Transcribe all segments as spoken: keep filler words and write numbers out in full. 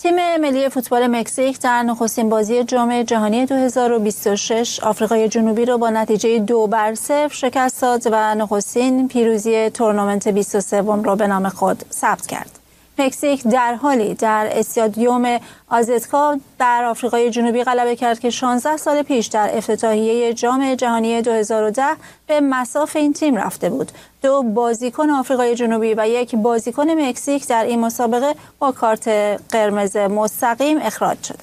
تیم ملی فوتبال مکزیک در نخستین بازی جام جهانی دو هزار و بیست و شش آفریقای جنوبی را با نتیجه دو بر صفر شکست داد و نخستین پیروزی تورنمنت بیست و سه را به نام خود ثبت کرد. مکزیک در حالی در استادیوم آزتکا در آفریقای جنوبی غلبه کرد که شانزده سال پیش در افتتاحیه جام جهانی دو هزار و ده به مصاف این تیم رفته بود. دو بازیکن آفریقای جنوبی و یک بازیکن مکزیک در این مسابقه با کارت قرمز مستقیم اخراج شدند.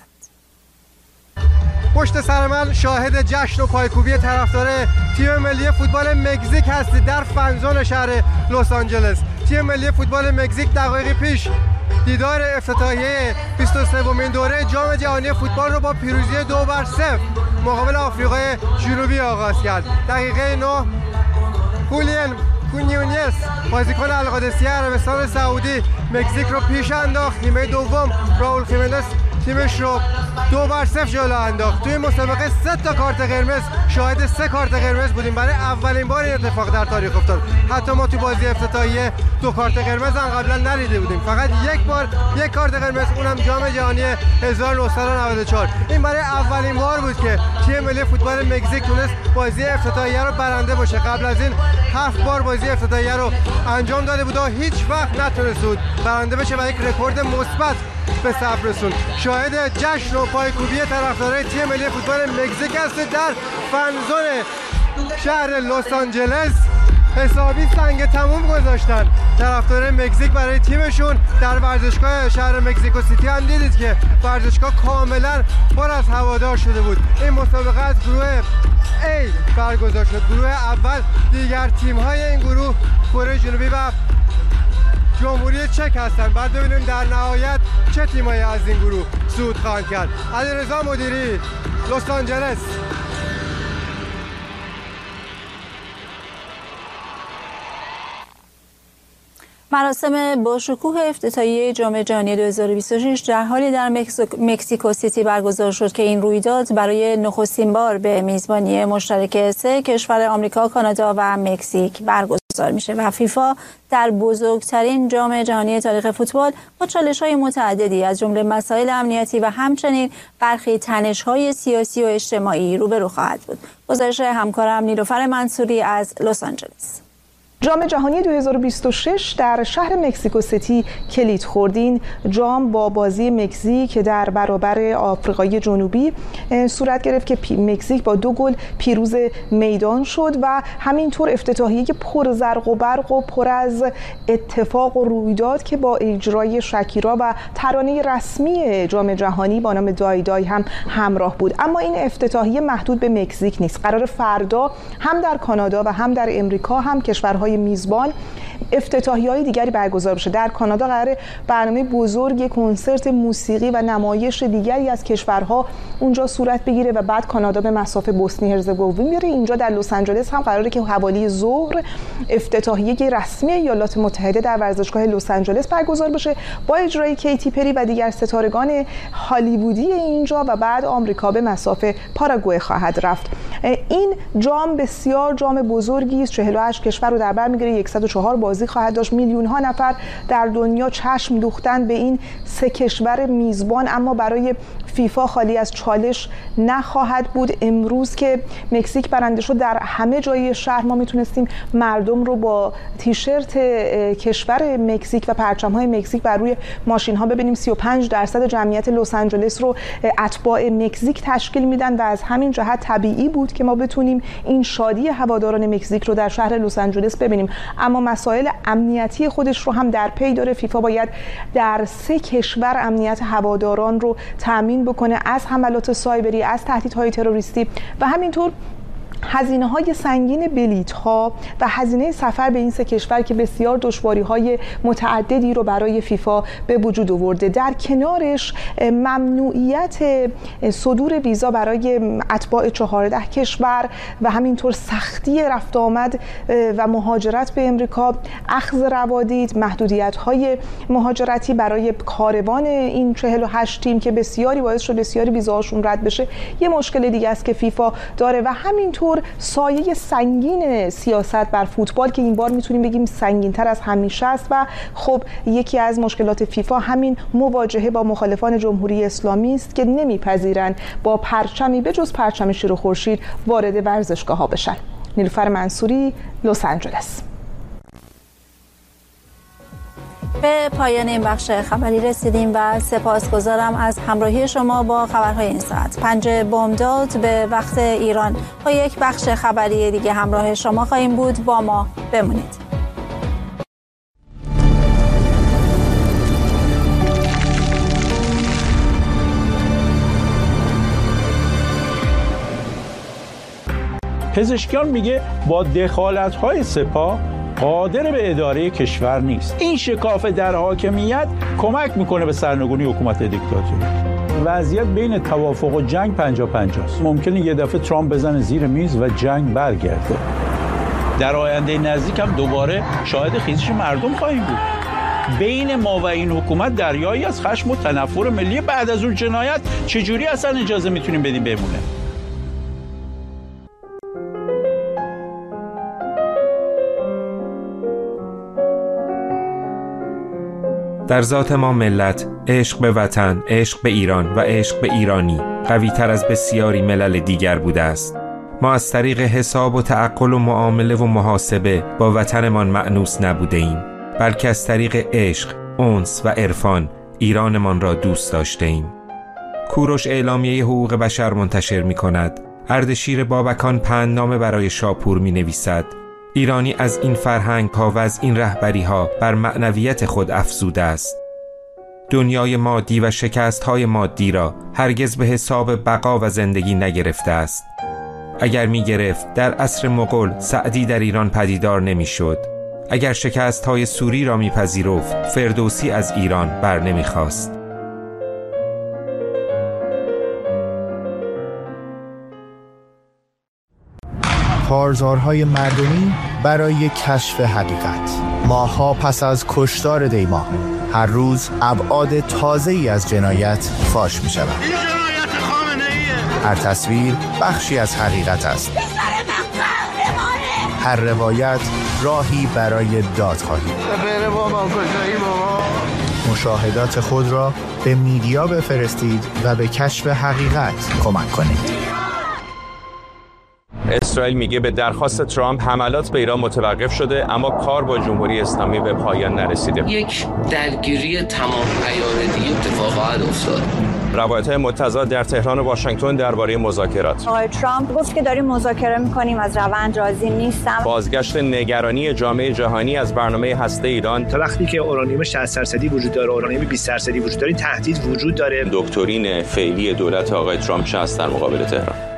پشت سر من شاهد جشن و پایکوبی طرفدار تیم ملی فوتبال مکزیک هستید در فنزون شهر لس آنجلس. تیم ملی فوتبال مکزیک دقایقی پیش دیدار افتتاحیه بیست و سومین دوره جام جهانی فوتبال رو با پیروزی دو بر صفر مقابل آفریقای جنوبی آغاز کرد. دقیقه نه هولین کونیونیس بازیکن القادسیه عربستان سعودی مکزیک رو پیش انداخت. نیمه دوم راول خیمنس تیمش رو دو بر صفر جلو انداخت. توی مسابقه سه تا کارت قرمز، شاهد سه کارت قرمز بودیم. برای اولین بار این اتفاق در تاریخ افتاد. حتی ما تو بازی افتتاحیه دو کارت قرمز هم قبلا ندیده بودیم. فقط یک بار یک کارت قرمز، اونم جام جهانی هزار و نهصد و نود و چهار. این برای اولین بار بود که تیم ملی فوتبال مکزیک تونست بازی افتتاحیه رو برنده باشه. قبل از این هفت بار بازی افتتاحیه رو انجام داده بود و هیچ وقت نتونست بود برنده بشه و یک رکورد مثبت به ثبت رسوند. شاهد جشن و پایکوبی طرفدارای تیم ملی فوتبال مکزیک است در فنزون شهر لس آنجلس. حسابی سنگ تموم گذاشتن طرفدارای مکزیک برای تیمشون. در ورزشگاه شهر مکزیکو سیتی هم دیدید که ورزشگاه کاملا پر از هوادار شده بود. این مسابقه از گروه A برگزار شد. گروه اول دیگر تیم‌های این گروه کره جنوبی و جمهوری چک هستند. بعد ببینیم در نهایت چه تیمایی از این گروه صعود خواهند کرد. علیرضا مدیری، لس آنجلس. مراسم با شکوه افتتاحیه جام جهانی دو هزار و بیست و شش در حالی در مکزیکو سیتی برگزار شد که این رویداد برای نخستین بار به میزبانی مشترک سه کشور آمریکا، کانادا و مکزیک برگزار میشه و فیفا در بزرگترین جام جهانی تاریخ فوتبال با چالش‌های متعددی از جمله مسائل امنیتی و همچنین برخی تنش‌های سیاسی و اجتماعی روبرو خواهد بود. گزارش همکارم نیلوفر منصوری از لس آنجلس. جام جهانی دو هزار و بیست و شش در شهر مکزیکو سیتی کلید خورد. این جام با بازی مکزیک در برابر آفریقای جنوبی صورت گرفت که مکزیک با دو گل پیروز میدان شد و همینطور افتتاحیه پر زرق و برق و پر از اتفاق و رویداد که با اجرای شکیرا و ترانه رسمی جام جهانی با نام دای دای هم همراه بود. اما این افتتاحیه محدود به مکزیک نیست. قرار فردا هم در کانادا و هم در امریکا هم کشورهای میزبان افتتاحیه‌های دیگری برگزار بشه. در کانادا قراره برنامه بزرگ کنسرت موسیقی و نمایش دیگری از کشورها اونجا صورت بگیره و بعد کانادا به مسافه بوسنی هرزگوین میره. اینجا در لس آنجلس هم قراره که حوالی ظهر افتتاحیه رسمی ایالات متحده در ورزشگاه لس آنجلس برگزار بشه با اجرای کیتی پری و دیگر ستارگان هالیوودی اینجا و بعد آمریکا به مسافه پاراگوئه خواهد رفت. این جام بسیار جام بزرگی است. چهل و هشت کشور رو در بر میگیره. صد و چهار بازی خواهد داشت. میلیون ها نفر در دنیا چشم دوختن به این سه کشور میزبان، اما برای فیفا خالی از چالش نخواهد بود. امروز که مکزیک برنده شد در همه جای شهر ما میتونستیم مردم رو با تیشرت کشور مکزیک و پرچم‌های مکزیک بر روی ماشین ها ببینیم. سی و پنج درصد جمعیت لس آنجلس رو اتباع مکزیک تشکیل میدن و از همین جهت طبیعی بود که ما بتونیم این شادی هواداران مکزیک رو در شهر لس آنجلس ببینیم. اما مسائل امنیتی خودش رو هم در پی داره. فیفا باید در سه کشور امنیت هواداران رو تامین بکنه، از حملات سایبری، از تهدیدهای تروریستی و همینطور هزینه های سنگین بلیط ها و هزینه سفر به این سه کشور که بسیار دشواری های متعددی رو برای فیفا به وجود آورده. در کنارش ممنوعیت صدور ویزا برای اتباع چهارده کشور و همینطور سختی رفت آمد و مهاجرت به امریکا، اخذ روادید، محدودیت های مهاجرتی برای کاروان این چهل و هشت تیم که بسیاری باعث شد بسیاری ویزاهاشون رد بشه، یه مشکل دیگه است که فیفا داره و همینطور همینطور سایه سنگین سیاست بر فوتبال که این بار میتونیم بگیم سنگین‌تر از همیشه است و خب یکی از مشکلات فیفا همین مواجهه با مخالفان جمهوری اسلامی است که نمیپذیرند با پرچمی به جز پرچم شیر و خورشید وارد ورزشگاه‌ها بشن. نیلوفر منصوری، لس آنجلس. به پایان این بخش خبری رسیدیم و سپاسگزارم از همراهی شما با خبرهای این ساعت. پنج بامداد به وقت ایران با یک بخش خبری دیگه همراه شما خواهیم بود. با ما بمونید. پزشکیان میگه با دخالت‌های سپاه قادر به اداره کشور نیست. این شکاف در حاکمیت کمک میکنه به سرنگونی حکومت دیکتاتوری. وضعیت بین توافق و جنگ پنجاه پنجاه است. ممکنه یه دفعه ترامپ بزنه زیر میز و جنگ برگرده. در آینده نزدیک هم دوباره شاهد خیزش مردم خواهیم بود. بین ما و این حکومت دریایی از خشم و تنفر ملی. بعد از اون جنایت چجوری اصلا اجازه میتونیم بدیم بمونه؟ در ذات ما ملت، عشق به وطن، عشق به ایران و عشق به ایرانی قوی تر از بسیاری ملل دیگر بوده است. ما از طریق حساب و تعقل و معامله و محاسبه با وطنمان مأنوس نبوده ایم، بلکه از طریق عشق، انس و عرفان ایرانمان را دوست داشته ایم. کوروش اعلامیه حقوق بشر منتشر می کند. اردشیر بابکان پندنامه برای شاپور می نویسد. ایرانی از این فرهنگ ها و از این رهبری ها بر معنویت خود افزوده است. دنیای مادی و شکست های مادی را هرگز به حساب بقا و زندگی نگرفته است. اگر می گرفت در عصر مغول سعدی در ایران پدیدار نمی شد. اگر شکست های سوری را می پذیرفت فردوسی از ایران بر نمی خواست. کارزارهای مردمی برای کشف حقیقت. ماه‌ها پس از کشتار دیما هر روز ابعاد تازه‌ای از جنایت فاش می‌شود. این جنایت خامنه‌ایه. هر تصویر بخشی از حقیقت است. هر روایت راهی برای دادخواهی. بره بابا کجایی بابا؟ مشاهدات خود را به میدیا بفرستید و به کشف حقیقت کمک کنید. اسرائیل میگه به درخواست ترامپ حملات به ایران متوقف شده، اما کار با جمهوری اسلامی به پایان نرسیده. یک درگیری تمام عیارتی اتفاق خواهد افتاد. روایت‌های متضاد در تهران و واشنگتن درباره مذاکرات. آقای ترامپ گفت که داریم مذاکره می‌کنیم، از روند راضی نیستم. بازگشت نگرانی جامعه جهانی از برنامه هسته ایران. تا وقتی که اورانیوم شصت درصدی وجود داره، اورانیوم بیست درصدی وجود داره، تهدید وجود داره. دکترین فعلی دولت آقای ترامپ چه است در مقابل تهران؟